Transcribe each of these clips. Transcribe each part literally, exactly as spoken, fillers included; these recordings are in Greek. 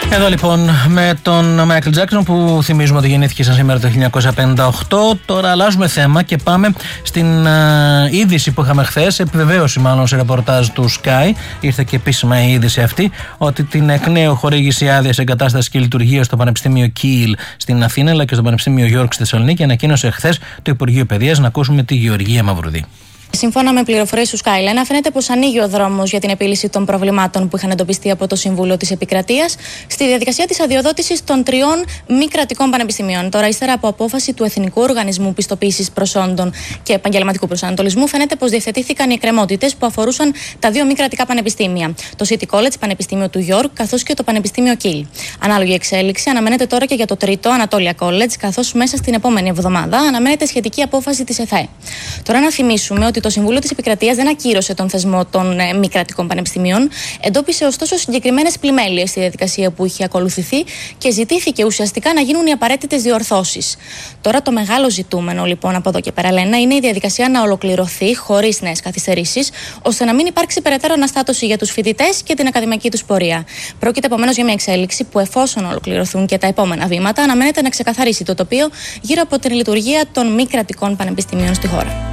Εδώ λοιπόν με τον Μάικλ Τζάκσον, που θυμίζουμε ότι γεννήθηκε σαν σήμερα το χίλια εννιακόσια πενήντα οκτώ. Τώρα αλλάζουμε θέμα και πάμε στην uh, είδηση που είχαμε χθες, επιβεβαίωση μάλλον σε ρεπορτάζ του Sky. Ήρθε και επίσημα η είδηση αυτή ότι την εκ νέου χορήγηση άδειας εγκατάστασης και λειτουργίας στο Πανεπιστήμιο Kiel στην Αθήνα αλλά και στο Πανεπιστήμιο York στη Θεσσαλονίκη ανακοίνωσε χθες το Υπουργείο Παιδείας. Να ακούσουμε τη Γεωργία Μαυρουδή. Σύμφωνα με πληροφορίες του Skyline, φαίνεται πως ανοίγει ο δρόμος για την επίλυση των προβλημάτων που είχαν εντοπιστεί από το Συμβούλιο της Επικρατείας στη διαδικασία της αδειοδότησης των τριών μη κρατικών πανεπιστημίων. Τώρα, ύστερα από απόφαση του Εθνικού Οργανισμού Πιστοποίησης Προσόντων και Επαγγελματικού Προσανατολισμού, φαίνεται πως διευθετήθηκαν οι εκκρεμότητες που αφορούσαν τα δύο μη κρατικά πανεπιστήμια, το City College, Πανεπιστήμιο του York, καθώς και το Πανεπιστήμιο Kiel. Ανάλογη εξέλιξη αναμένεται τώρα και για το τρίτο, Ανατόλια College, καθώς μέσα στην επόμενη εβδομάδα αναμένεται σχετική απόφαση της ΕΘΕ. Τώρα, να θυμίσουμε ότι το Συμβούλιο της Επικρατείας δεν ακύρωσε τον θεσμό των ε, μη κρατικών πανεπιστημίων, εντόπισε ωστόσο συγκεκριμένες πλημέλειες στη διαδικασία που είχε ακολουθηθεί και ζητήθηκε ουσιαστικά να γίνουν οι απαραίτητες διορθώσεις. Τώρα το μεγάλο ζητούμενο λοιπόν από εδώ και πέρα, Λένα, είναι η διαδικασία να ολοκληρωθεί χωρίς νέες καθυστερήσεις, ώστε να μην υπάρξει περαιτέρω αναστάτωση για τους φοιτητές και την ακαδημαϊκή τους πορεία. Πρόκειται επομένως για μια εξέλιξη που, εφόσον ολοκληρωθούν και τα επόμενα βήματα, αναμένεται να ξεκαθαρίσει το τοπίο γύρω από την λειτουργία των μη κρατικών πανεπιστημίων στη χώρα.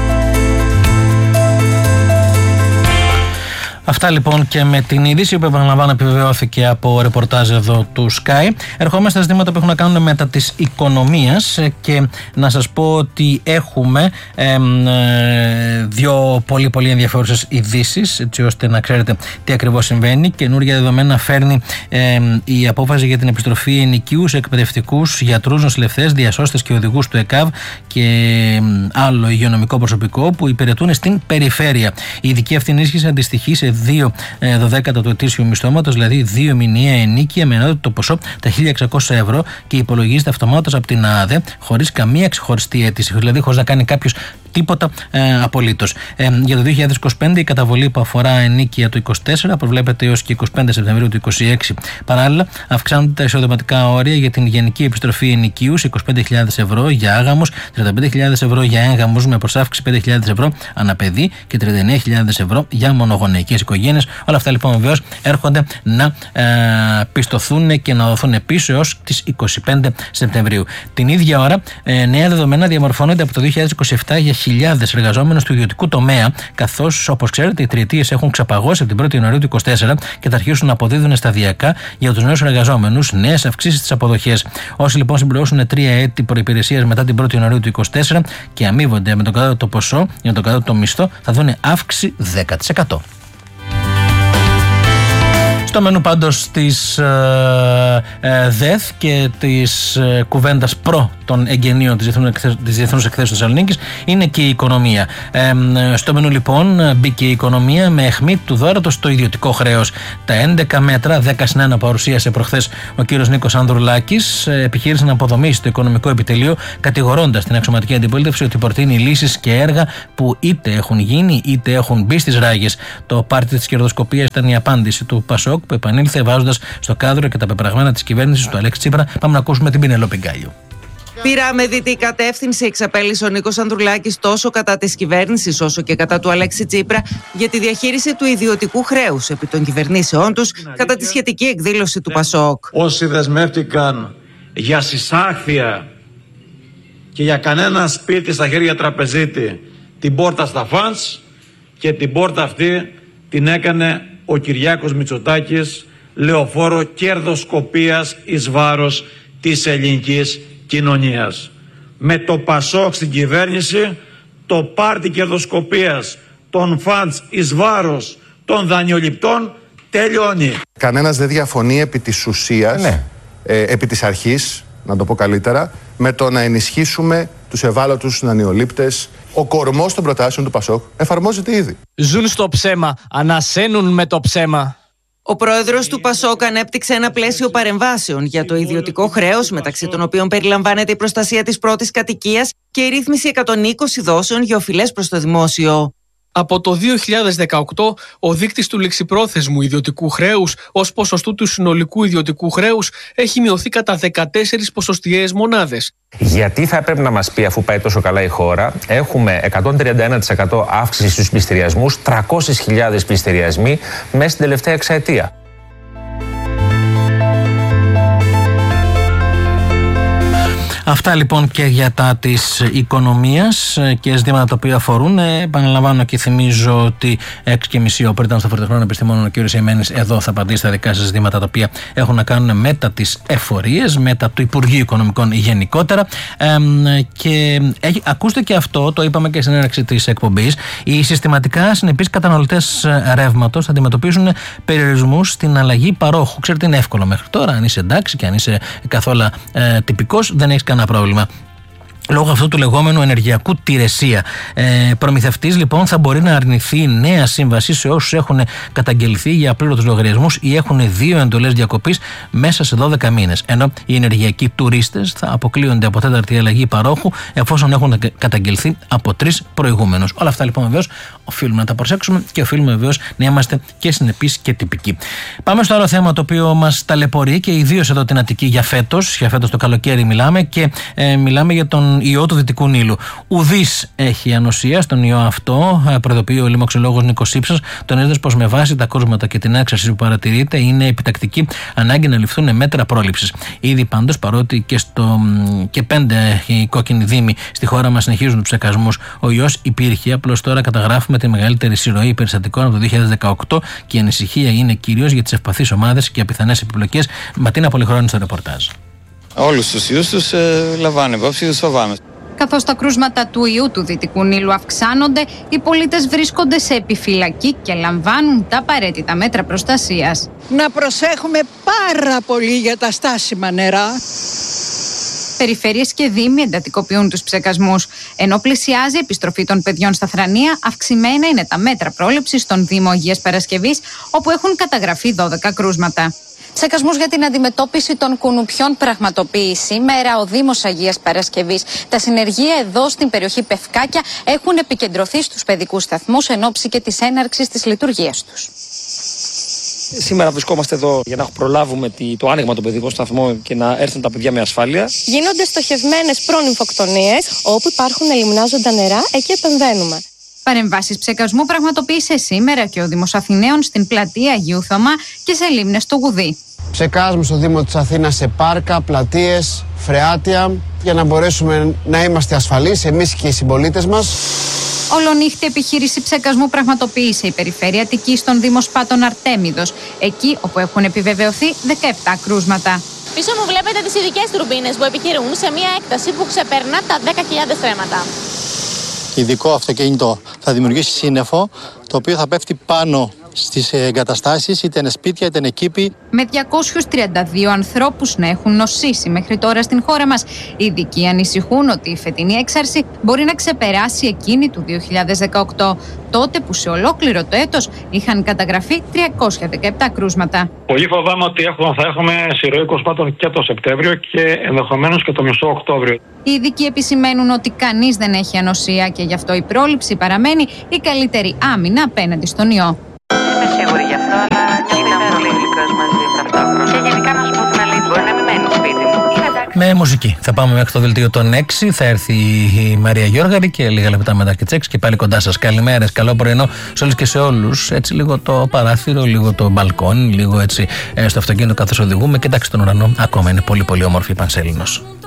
Αυτά λοιπόν και με την είδηση που επαναλαμβάνω επιβεβαιώθηκε από ρεπορτάζ εδώ του Sky. Ερχόμαστε στα ζητήματα που έχουν να κάνουν μετά της οικονομίας και να σας πω ότι έχουμε ε, ε, δύο πολύ πολύ ενδιαφέρουσες ειδήσεις, έτσι ώστε να ξέρετε τι ακριβώς συμβαίνει. Καινούργια δεδομένα φέρνει ε, η απόφαση για την επιστροφή ενοικίου σε εκπαιδευτικούς, γιατρούς, νοσηλευτές, διασώστες και οδηγούς του ΕΚΑΒ και ε, άλλο υγειονομικό προσωπικό που υπηρετούν στην περιφέρεια. Η ειδική αυτή ενίσχυση αντιστοιχεί σε δύο δωδέκατα του ετήσιου μισθώματος, δηλαδή δύο μηνιαία ενίκεια με ενότητα το ποσό τα χίλια εξακόσια ευρώ και υπολογίζεται αυτομάτως από την ΑΔΕ χωρίς καμία ξεχωριστή αίτηση, δηλαδή χωρίς να κάνει κάποιος τίποτα ε, απολύτως. Ε, για το δύο χιλιάδες είκοσι πέντε η καταβολή που αφορά ενίκεια του είκοσι τέσσερα προβλέπεται έως και είκοσι πέντε Σεπτεμβρίου του είκοσι έξι. Παράλληλα, αυξάνονται τα εισοδηματικά όρια για την γενική επιστροφή ενοικίου σε είκοσι πέντε χιλιάδες ευρώ για άγαμους, τριάντα πέντε χιλιάδες ευρώ για έγγαμους με προσάυξη πέντε χιλιάδες ευρώ αναπαιδί και τριάντα εννέα χιλιάδες ευρώ για μονογονεϊκές οικογένειες. Όλα αυτά λοιπόν βεβαίως έρχονται να ε, πιστωθούν και να δοθούν πίσω έως τις είκοσι πέντε Σεπτεμβρίου. Την ίδια ώρα, ε, νέα δεδομένα διαμορφώνονται από το δύο χιλιάδες είκοσι επτά για χιλιάδες εργαζόμενους του ιδιωτικού τομέα, καθώς, όπως ξέρετε, οι τριετίες έχουν ξαπαγώσει από την πρώτη Ιανουαρίου του είκοσι τέσσερα και θα αρχίσουν να αποδίδουν σταδιακά για τους νέους εργαζόμενους νέες αυξήσεις στις αποδοχές. Όσοι λοιπόν συμπληρώσουν τρία έτη προϋπηρεσίας μετά την πρώτη Ιανουαρίου του είκοσι τέσσερα και αμείβονται με τον κατώτατο ποσό για τον κατώτατο μισθό, θα δουν αύξηση δέκα τοις εκατό. Στο μενού πάντως της ε, ε, ΔΕΘ και της ε, κουβέντας προ των εγγενείων της Διεθνούς Εκθέσεως Θεσσαλονίκης είναι και η οικονομία. Ε, στο μενού λοιπόν μπήκε η οικονομία με αιχμή του δώρατος στο ιδιωτικό χρέος. Τα έντεκα μέτρα, δέκα συν ένα παρουσίασε προχθές ο κύριος Νίκος Ανδρουλάκης, επιχείρησε να αποδομήσει το οικονομικό επιτελείο, κατηγορώντας την αξιωματική αντιπολίτευση ότι προτείνει λύσεις και έργα που είτε έχουν γίνει είτε έχουν μπει στις ράγες. Το πάρτι της κερδοσκοπίας ήταν η απάντηση του Πασόκ, που επανήλθε βάζοντας στο κάδρο και τα πεπραγμένα της κυβέρνησης του Αλέξη Τσίπρα. Πάμε να ακούσουμε την Πινελόπη Γκάλιου. Πήρα με δυτή κατεύθυνση, εξαπέλυσε ο Νίκος Ανδρουλάκης τόσο κατά της κυβέρνησης όσο και κατά του Αλέξη Τσίπρα για τη διαχείριση του ιδιωτικού χρέους επί των κυβερνήσεών τους κατά τη σχετική εκδήλωση του Πασόκ. Όσοι δεσμεύτηκαν για συσάχθεια και για κανένα σπίτι στα χέρια τραπεζίτη, την πόρτα στα φανς, και την πόρτα αυτή την έκανε ο Κυριάκος Μητσοτάκης, λεωφόρο κερδοσκοπίας εις βάρος της ελληνικής κοινωνίας. Με το Πασόκ στην κυβέρνηση, το πάρτι κερδοσκοπίας των φαντς εις βάρος των δανειοληπτών τελειώνει. Κανένας δεν διαφωνεί επί της ουσίας, ναι. ε, επί της αρχής, να το πω καλύτερα, με το να ενισχύσουμε τους ευάλωτους δανειολήπτες. Ο κορμός των προτάσεων του Πασόκ εφαρμόζεται ήδη. Ζουν στο ψέμα, ανασένουν με το ψέμα. Ο πρόεδρος του Πασόκ ανέπτυξε ένα πλαίσιο παρεμβάσεων για το ιδιωτικό χρέος, μεταξύ των οποίων περιλαμβάνεται η προστασία της πρώτης κατοικίας και η ρύθμιση εκατόν είκοσι δόσεων για οφειλές προς το δημόσιο. Από το δύο χιλιάδες δεκαοκτώ, ο δείκτης του ληξιπρόθεσμου ιδιωτικού χρέους ως ποσοστού του συνολικού ιδιωτικού χρέους έχει μειωθεί κατά δεκατέσσερις ποσοστιαίες μονάδες. Γιατί θα έπρεπε να μας πει, αφού πάει τόσο καλά η χώρα, έχουμε εκατόν τριάντα ένα τοις εκατό αύξηση στους πληστηριασμούς, τριακόσιες χιλιάδες πληστηριασμοί μέσα στην τελευταία εξαετία. Αυτά λοιπόν και για τα της οικονομίας και ζητήματα τα οποία αφορούν. Επαναλαμβάνω και θυμίζω ότι έξι και μισή όπου ήταν στο Φορτεχνών Επιστημόνων ο κ. Ιμένης εδώ θα απαντήσει στα δικά σας ζητήματα τα οποία έχουν να κάνουν με τα τις εφορίες, με τα του Υπουργείου Οικονομικών γενικότερα. Ε, και έχει, ακούστε και αυτό, το είπαμε και στην έναρξη της εκπομπής. Οι συστηματικά συνεπείς καταναλωτές ρεύματος θα αντιμετωπίσουν περιορισμούς στην αλλαγή παρόχου. Ξέρετε, είναι εύκολο μέχρι τώρα. Αν είσαι εντάξει και αν είσαι καθόλου ε, τυπικός, δεν έχεις κανένα πρόβλημα. Λόγω αυτού του λεγόμενου ενεργειακού τηρεσία. Ε, προμηθευτής λοιπόν θα μπορεί να αρνηθεί νέα σύμβαση σε όσους έχουν καταγγελθεί για απλήρωτους λογαριασμούς ή έχουν δύο εντολές διακοπής μέσα σε δώδεκα μήνες. Ενώ οι ενεργειακοί τουρίστες θα αποκλείονται από τέταρτη αλλαγή παρόχου εφόσον έχουν καταγγελθεί από τρεις προηγούμενους. Όλα αυτά λοιπόν βεβαίως οφείλουμε να τα προσέξουμε και οφείλουμε βεβαίως να είμαστε και συνεπείς και τυπικοί. Πάμε στο άλλο θέμα το οποίο μας ταλαιπωρεί και ιδίως εδώ την Αττική για φέτος. Για φέτος το καλοκαίρι μιλάμε και ε, μιλάμε για τον ιό του Δυτικού Νείλου. Ουδής έχει ανοσία στον ιό αυτό, προειδοποιεί ο λοιμοξιολόγος Νίκος Ήψας, τονίζοντας πως με βάση τα κρούσματα και την έξαρση που παρατηρείται είναι επιτακτική ανάγκη να ληφθούν μέτρα πρόληψης. Ήδη πάντως, παρότι και, στο, και πέντε οι κόκκινοι δήμοι στη χώρα μας συνεχίζουν τους ψεκασμούς, ο ιός υπήρχε, απλώς τώρα καταγράφουμε τη μεγαλύτερη συρροή περιστατικών από το δύο χιλιάδες δεκαοκτώ και η ανησυχία είναι κυρίως για τις ευπαθείς ομάδες και πιθανές επιπλοκές. Ματίνα Πολυχρόνη στο ρεπορτάζ. Όλους τους ιούς τους ε, λαμβάνω υπόψη, τους φοβάμαι. Καθώς τα κρούσματα του ιού του Δυτικού Νείλου αυξάνονται, οι πολίτες βρίσκονται σε επιφυλακή και λαμβάνουν τα απαραίτητα μέτρα προστασίας. Να προσέχουμε πάρα πολύ για τα στάσιμα νερά. Περιφέρειες και δήμοι εντατικοποιούν τους ψεκασμούς. Ενώ πλησιάζει η επιστροφή των παιδιών στα θρανία, αυξημένα είναι τα μέτρα πρόληψης στον Δήμο Αγίας Παρασκευής, όπου έχουν καταγραφεί δώδεκα κρούσματα. Ψεκασμούς για την αντιμετώπιση των κουνουπιών πραγματοποιεί σήμερα ο Δήμος Αγίας Παρασκευής. Τα συνεργεία εδώ στην περιοχή Πευκάκια έχουν επικεντρωθεί στους παιδικούς σταθμούς εν ώψη και της έναρξης της λειτουργίας τους. Σήμερα βρισκόμαστε εδώ για να προλάβουμε το άνοιγμα των παιδικών σταθμών και να έρθουν τα παιδιά με ασφάλεια. Γίνονται στοχευμένες προνυμφοκτονίες, όπου υπάρχουν ελιμνάζοντα νερά, εκεί επεμβαίνουμε. Παρεμβάσεις ψεκασμού πραγματοποίησε σήμερα και ο Δήμος Αθηναίων στην πλατεία Αγίου Θωμά και σε λίμνες στο Γουδί. Ψεκάζουμε στο Δήμο της Αθήνας σε πάρκα, πλατείες, φρεάτια, για να μπορέσουμε να είμαστε ασφαλείς εμείς και οι συμπολίτες μας. Ολονύχτη επιχείρηση ψεκασμού πραγματοποίησε η Περιφέρεια Αττικής στον Δήμο Σπάτων Αρτέμιδος, εκεί όπου έχουν επιβεβαιωθεί δεκαεπτά κρούσματα. Πίσω μου βλέπετε τις ειδικές τουρμπίνες που επιχειρούν σε μια έκταση που ξεπερνά τα δέκα χιλιάδες στρέμματα. Ειδικό αυτοκίνητο θα δημιουργήσει σύννεφο, το οποίο θα πέφτει πάνω στις εγκαταστάσεις, είτε είναι σπίτια είτε είναι κήποι. Με διακόσιους τριάντα δύο ανθρώπους να έχουν νοσήσει μέχρι τώρα στην χώρα μας, οι ειδικοί ανησυχούν ότι η φετινή έξαρση μπορεί να ξεπεράσει εκείνη του δύο χιλιάδες δεκαοκτώ, τότε που σε ολόκληρο το έτος είχαν καταγραφεί τριακόσια δεκαεπτά κρούσματα. Πολύ φοβάμαι ότι έχουμε, θα έχουμε συρροή κρουσμάτων και το Σεπτέμβριο και ενδεχομένως και το μισό Οκτώβριο. Οι ειδικοί επισημαίνουν ότι κανείς δεν έχει ανοσία και γι' αυτό η πρόληψη παραμένει η καλύτερη άμυνα απέναντι στον ιό. Είμαι σίγουρη γι' αυτό, αλλά είναι πολύ γλυκός μαζί ταυτόχρονα. Και γενικά να σου πω την αλήθεια, μπορεί να μην μένει σπίτι μου. Με μουσική. Θα πάμε μέχρι το δελτίο των έξι. Θα έρθει η Μαρία Γιώργαρη και λίγα λεπτά μετά και τις έξι και πάλι κοντά σας. Καλημέρες, καλό πρωινό σε όλες και σε όλους. Έτσι λίγο το παράθυρο, λίγο το μπαλκόνι, λίγο έτσι στο αυτοκίνητο καθώς οδηγούμε. Κοιτάξτε τον ουρανό, ακόμα είναι πολύ πολύ όμορφη η Πανσέλινος.